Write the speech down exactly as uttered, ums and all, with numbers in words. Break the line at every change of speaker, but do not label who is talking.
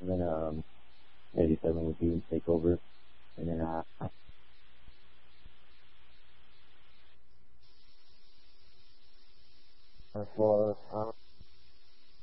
then um, eighty-seven would be take over, and then uh, for uh,